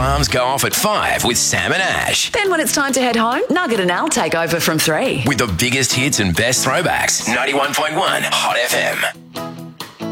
alarms go off at 5 with Sam and Ash. Then when it's time to head home, Nugget and Al take over from 3. With the biggest hits and best throwbacks. 91.1 Hot FM.